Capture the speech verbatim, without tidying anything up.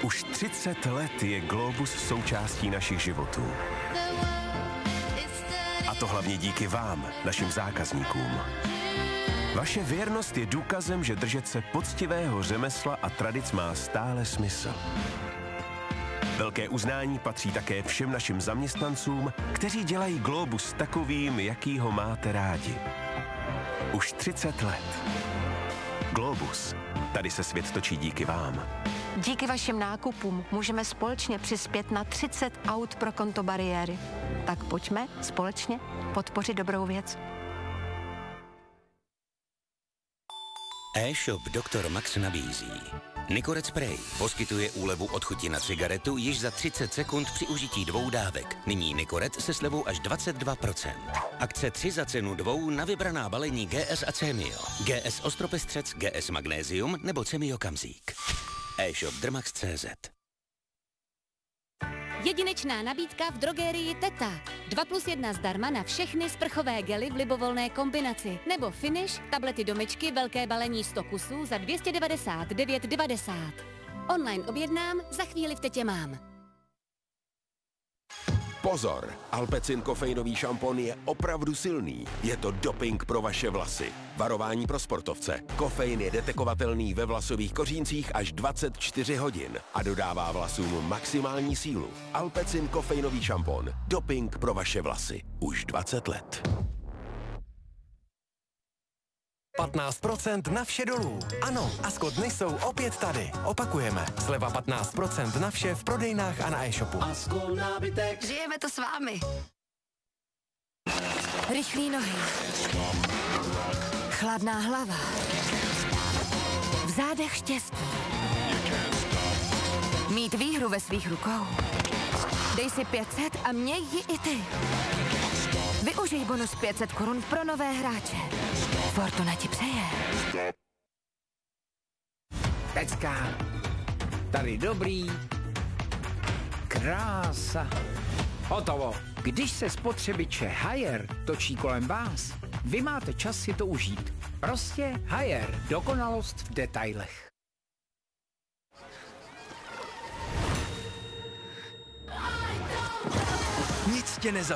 Už třicet let je Globus součástí našich životů. A to hlavně díky vám, našim zákazníkům. Vaše věrnost je důkazem, že držet se poctivého řemesla a tradic má stále smysl. Velké uznání patří také všem našim zaměstnancům, kteří dělají Globus takovým, jaký ho máte rádi. Už třicet let. Globus. Tady se svět točí díky vám. Díky vašim nákupům můžeme společně přispět na třicet aut pro konto bariéry. Tak pojďme společně podpořit dobrou věc. E-shop doktor Max nabízí. Nicorette Spray poskytuje úlevu od chuti na cigaretu již za třicet sekund při užití dvou dávek. Nyní Nicorette se slevou až dvacet dva procent. Akce tři za cenu dvou na vybraná balení G S a Cemio. G S Ostropestřec, G S Magnézium nebo Cemio Kamzík. E-shop drmax tečka cé zet. Jedinečná nabídka v drogerii Teta. dva plus jedna zdarma na všechny sprchové gely v libovolné kombinaci. Nebo Finish, tablety do myčky, velké balení sto kusů za dvě stě devadesát devět devadesát. Online objednám, za chvíli v Tetě mám. Pozor! Alpecin kofeinový šampon je opravdu silný. Je to doping pro vaše vlasy. Varování pro sportovce. Kofein je detekovatelný ve vlasových koříncích až dvacet čtyři hodin a dodává vlasům maximální sílu. Alpecin kofeinový šampon. Doping pro vaše vlasy. Už dvacet let. patnáct procent na vše dolů. Ano, Asko dny jsou opět tady. Opakujeme. Sleva patnáct procent na vše v prodejnách a na e-shopu. Asko nábytek. Žijeme to s vámi. Rychlý nohy. Chladná hlava. V zádech štěstí. Mít výhru ve svých rukou. Dej si pět set a měj ji i ty. Využij bonus pět set korun pro nové hráče. Fortuna ti přeje. Pecka. Tady dobrý. Krása. Hotovo. Když se spotřebiče Haier točí kolem vás, vy máte čas si to užít. Prostě Haier. Dokonalost v detailech. Nic tě neza